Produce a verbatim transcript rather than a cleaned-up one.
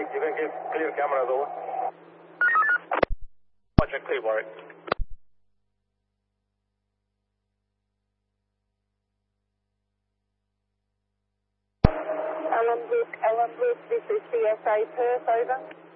You can give clear cameras over. Project clear, Warwick. Ellen Luke, Ellen Luke, this is C S A Perth, over.